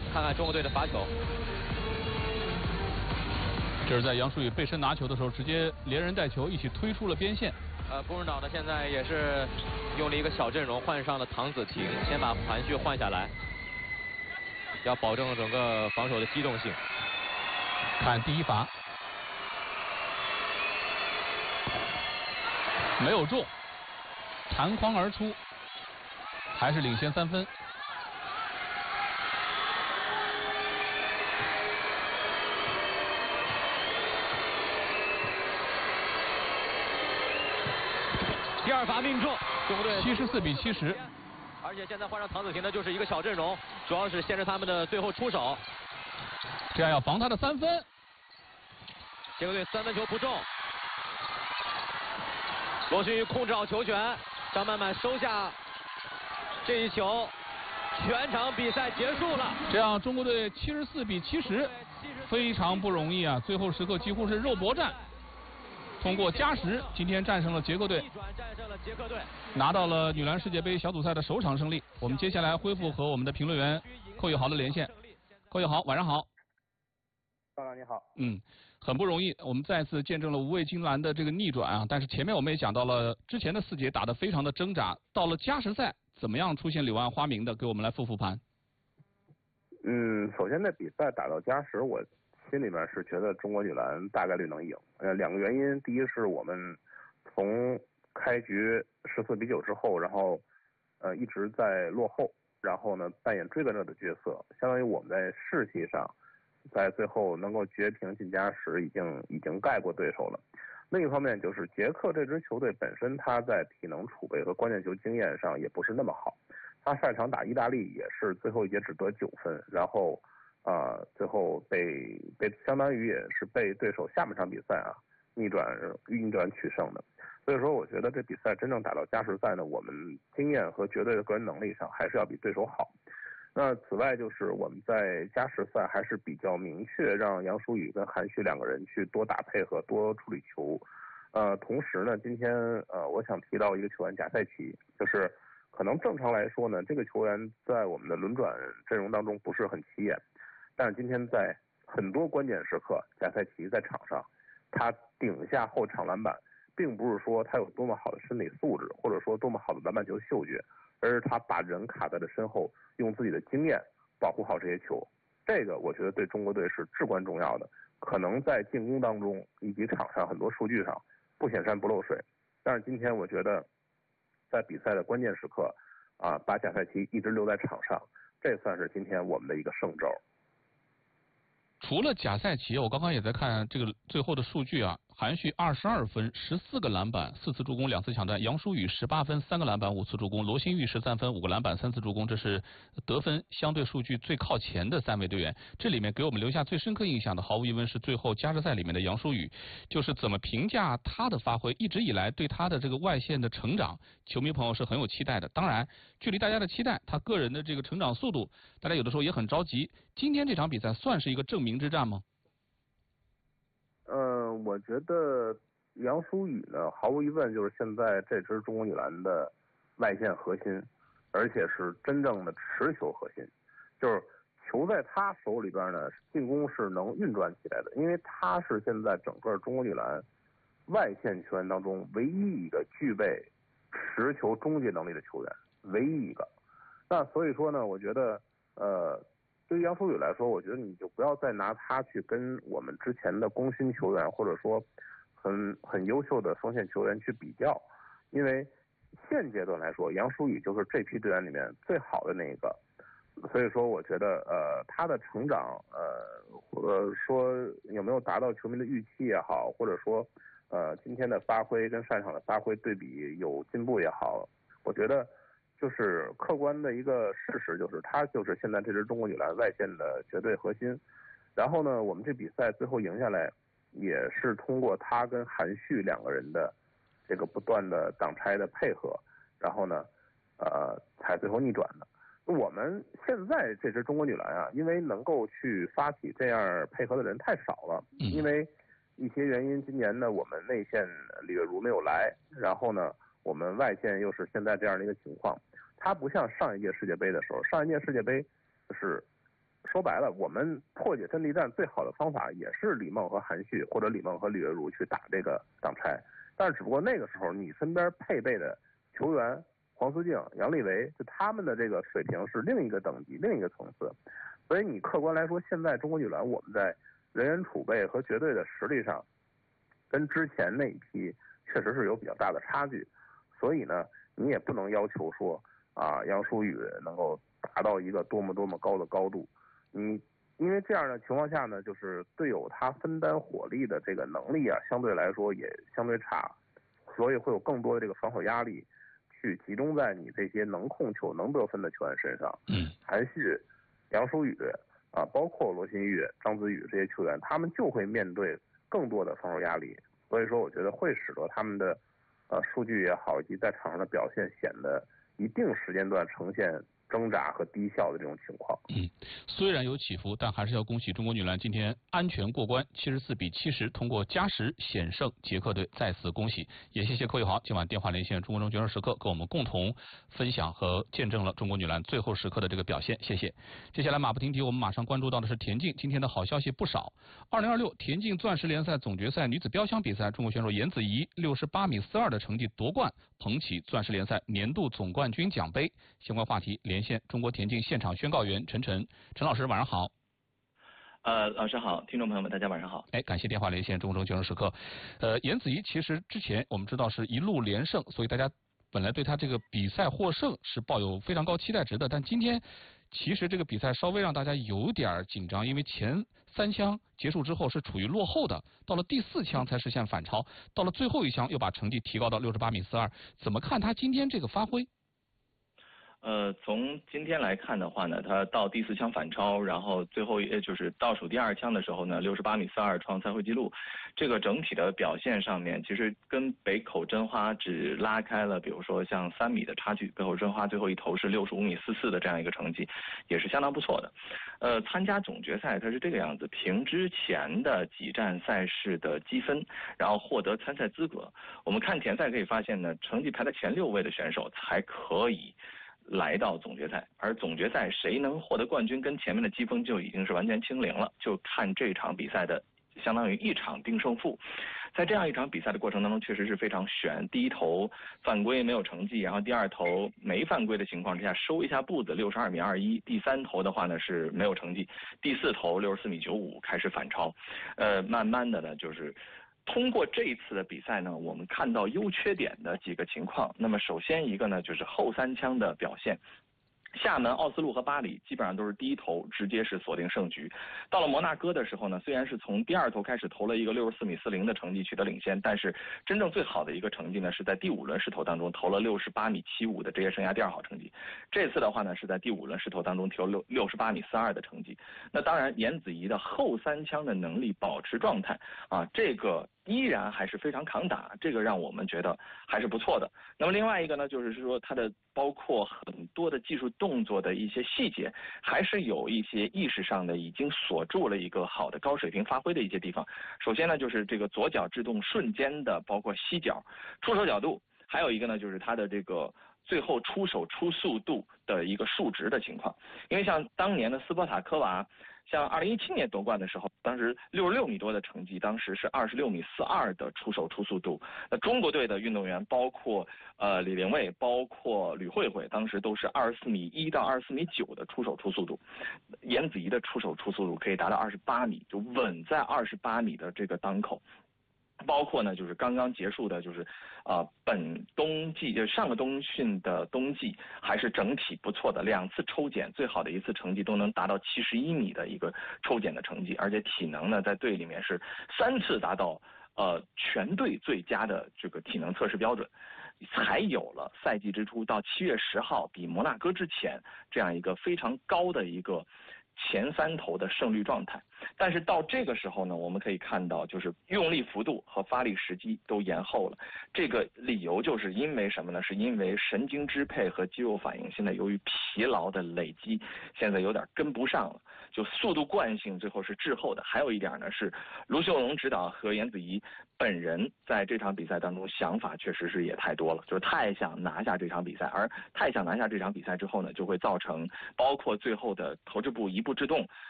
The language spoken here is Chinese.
看看中国队的罚球。 这是在杨舒宇背身拿球的时候，直接连人带球一起推出了边线。 工人岛呢现在也是用了一个小阵容，换上了唐子婷，先把韩旭换下来，要保证整个防守的机动性。 看第一罚，没有中，弹框而出，还是领先3分。 第二罚命中，中国队 74比70。 而且现在换上唐子婷的就是一个小阵容，主要是限制他们的最后出手， 这样要防他的3分。 中国队3分球不中，罗勋宇控制好球权，张曼曼收下这一球，全场比赛结束了。 这样中国队74比70，非常不容易啊！最后时刻几乎是肉搏战。通过加时，今天战胜了捷克队，拿到了女篮世界杯小组赛的首场胜利。我们接下来恢复和我们的评论员寇玉豪的连线。寇玉豪，晚上好。 校长你好。 很不容易，我们再次见证了无畏金兰的这个逆转啊！但是前面我们也讲到了，之前的4节打得非常的挣扎，到了加时赛怎么样出现柳暗花明的？给我们来复盘。 首先这比赛打到加时，我心里面是觉得中国女篮大概率能赢。两个原因，第一是我们从开局14比9之后，然后一直在落后，然后呢扮演追赶者的角色，相当于我们在士气上，在最后能够绝平进加时，已经盖过对手了。另一方面就是捷克这支球队本身，他在体能储备和关键球经验上也不是那么好。他上场打意大利也是最后一节只得9分，然后最后被相当于也是被对手下半场比赛逆转取胜的。所以说我觉得这比赛真正打到加时赛呢，我们经验和绝对的个人能力上还是要比对手好。那此外就是我们在加时赛还是比较明确让杨舒宇跟韩旭2个人去多打配合，多处理球。同时呢，今天我想提到一个球员贾赛奇，就是可能正常来说呢，这个球员在我们的轮转阵容当中不是很起眼，但是今天在很多关键时刻，贾赛奇在场上，他顶下后场篮板，并不是说他有多么好的身体素质，或者说多么好的篮板球嗅觉，而是他把人卡在了身后，用自己的经验保护好这些球。这个我觉得对中国队是至关重要的，可能在进攻当中以及场上很多数据上不显山不漏水，但是今天我觉得在比赛的关键时刻把贾赛奇一直留在场上，这算是今天我们的一个胜招。 除了贾赛奇，我刚刚也在看这个最后的数据啊，韩旭22分，14个篮板，4次助攻，2次抢断；杨舒宇18分，3个篮板，5次助攻；罗新玉13分，5个篮板，3次助攻。这是得分相对数据最靠前的3位队员。这里面给我们留下最深刻印象的，毫无疑问是最后加时赛里面的杨舒宇。就是怎么评价他的发挥？一直以来对他的这个外线的成长，球迷朋友是很有期待的。当然，距离大家的期待，他个人的这个成长速度，大家有的时候也很着急。今天这场比赛算是一个证明之战吗？ 我觉得杨舒宇呢，毫无疑问就是现在这支中国女篮的外线核心，而且是真正的持球核心，就是球在他手里边呢，进攻是能运转起来的，因为他是现在整个中国女篮外线球员当中唯一一个具备持球终结能力的球员，唯一一个。那所以说呢，我觉得对于杨舒宇来说，我觉得你就不要再拿他去跟我们之前的功勋球员，或者说很优秀的锋线球员去比较，因为现阶段来说，杨舒宇就是这批队员里面最好的那一个。所以说，我觉得他的成长，说有没有达到球迷的预期也好，或者说今天的发挥跟上一场的发挥对比有进步也好，我觉得就是客观的一个事实，就是他就是现在这支中国女篮外线的绝对核心。然后呢，我们这比赛最后赢下来，也是通过他跟韩旭2个人的这个不断的挡拆的配合，然后呢，才最后逆转的。我们现在这支中国女篮因为能够去发起这样配合的人太少了，因为一些原因，今年呢我们内线李月如没有来，然后呢我们外线又是现在这样的一个情况。它不像上一届世界杯的时候，上一届世界杯就是说白了，我们破解阵地战最好的方法也是李梦和韩旭，或者李梦和李月如去打这个挡拆。但是只不过那个时候你身边配备的球员黄思静、杨利维，就他们的这个水平是另一个等级、另一个层次。所以你客观来说，现在中国女篮我们在人员储备和绝对的实力上，跟之前那一批确实是有比较大的差距。所以呢，你也不能要求说杨舒雨能够达到一个多么高的高度。因为这样的情况下呢，就是队友他分担火力的这个能力相对来说也相对差，所以会有更多的这个防守压力去集中在你这些能控球、能得分的球员身上。韩旭、杨舒雨包括罗新玉、张子宇这些球员，他们就会面对更多的防守压力。所以说，我觉得会使得他们的数据也好，以及在场上的表现显得一定时间段呈现挣扎和低效的这种情况。 虽然有起伏，但还是要恭喜中国女篮今天安全过关，74比70通过加时险胜捷克队，再次恭喜。也谢谢柯宇豪今晚电话连线中国中决胜时刻，跟我们共同分享和见证了中国女篮最后时刻的这个表现，谢谢。接下来马不停蹄，我们马上关注到的是田径，今天的好消息不少。2026田径钻石联赛总决赛女子标枪比赛，中国选手严子怡68米42的成绩夺冠，捧起钻石联赛年度总冠军奖杯。相关话题连线中国田径现场宣告员陈老师晚上好。 老师好，听众朋友们大家晚上好。 感谢电话连线中国决胜时刻。严子怡其实之前我们知道是一路连胜，所以大家本来对他这个比赛获胜是抱有非常高期待值的，但今天其实这个比赛稍微让大家有点紧张，因为前3枪结束之后是处于落后的，到了第4枪才实现反超，到了最后一枪又把成绩提高到68米42，怎么看他今天这个发挥？ 从今天来看的话呢，他到第4枪反超，然后最后就是倒数第2枪的时候呢，68米42创赛会纪录。这个整体的表现上面，其实跟北口真花只拉开了，比如说像3米的差距。北口真花最后一投是65米44的这样一个成绩，也是相当不错的。参加总决赛它是这个样子，凭之前的几站赛事的积分，然后获得参赛资格。我们看田赛可以发现呢，成绩排在前6位的选手才可以来到总决赛，而总决赛谁能获得冠军，跟前面的积分就已经是完全清零了，就看这场比赛的相当于一场定胜负。在这样一场比赛的过程当中，确实是非常悬。第一投犯规没有成绩，然后第2投没犯规的情况之下收一下步子，62米21。第3投的话呢是没有成绩，第4投64米95开始反超。慢慢的呢就是通过这一次的比赛呢，我们看到优缺点的几个情况。那么首先一个呢就是后3枪的表现。厦门、奥斯陆和巴黎基本上都是第一投直接是锁定胜局。到了摩纳哥的时候呢，虽然是从第2投开始投了一个64米40的成绩取得领先，但是真正最好的一个成绩呢是在第5轮试投当中投了68米75的职业生涯第2好成绩。这次的话呢是在第5轮试投当中投68米42的成绩。那当然严子怡的后3枪的能力保持状态这个依然还是非常抗打，这个让我们觉得还是不错的。那么另外一个呢，就是说它的包括很多的技术动作的一些细节，还是有一些意识上的已经锁住了一个好的高水平发挥的一些地方。首先呢，就是这个左脚制动瞬间的，包括膝脚、出手角度，还有一个呢，就是它的这个最后出手出速度的一个数值的情况。因为像当年的斯波塔科娃，像2017年夺冠的时候，当时66米多的成绩，当时是26米42的出手出速度。那中国队的运动员包括李玲蔚，包括吕慧慧，当时都是24米1到24米9的出手出速度。严子怡的出手出速度可以达到28米，就稳在28米的这个档口。包括呢，就是刚刚结束的，就是本冬季就上个冬训的冬季，还是整体不错的，2次抽检最好的一次成绩都能达到71米的一个抽检的成绩，而且体能呢在队里面是3次达到全队最佳的这个体能测试标准，才有了赛季之初到7月10号比摩纳哥之前这样一个非常高的一个前3投的胜率状态。 但是到这个时候呢，我们可以看到就是用力幅度和发力时机都延后了。这个理由就是因为什么呢？是因为神经支配和肌肉反应现在由于疲劳的累积，现在有点跟不上了，就速度惯性最后是滞后的。还有一点呢是卢秀龙指导和颜子怡本人在这场比赛当中想法确实是也太多了，就是太想拿下这场比赛，而太想拿下这场比赛之后呢，就会造成包括最后的头置步一步制动